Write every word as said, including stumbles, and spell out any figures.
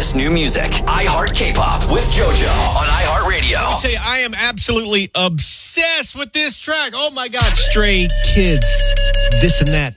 latest new music. iHeart K-Pop with JoJo on iHeartRadio. I tell you, I am absolutely obsessed with this track. Oh my God, Stray Kids, this and that.